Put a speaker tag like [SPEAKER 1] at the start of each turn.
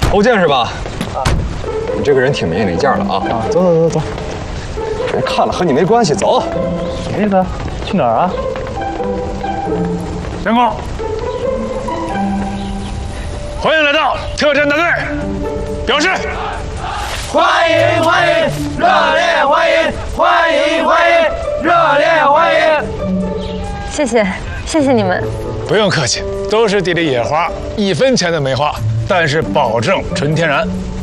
[SPEAKER 1] 欧建是吧？啊，你这个人挺没眼力见的啊！啊，走走走走，别看了，和你没关系，走。
[SPEAKER 2] 谁的？去哪儿啊？
[SPEAKER 3] 员工，欢迎来到特战大队，表示
[SPEAKER 4] 欢迎欢迎，热烈欢迎，欢迎欢迎，热烈欢迎。
[SPEAKER 5] 谢谢，谢谢你们。
[SPEAKER 3] 不用客气，都是地里野花，1分钱都没花，但是保证纯天然。